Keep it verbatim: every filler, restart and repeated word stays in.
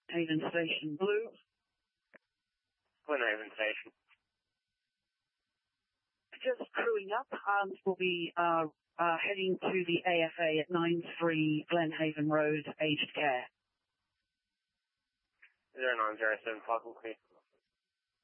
Haven Station Blue. Glenhaven Station. Just crewing up, um, we'll be uh, uh, heading to the A F A at nine three Glenhaven Road, Aged Care. zero nine zero seven five, okay.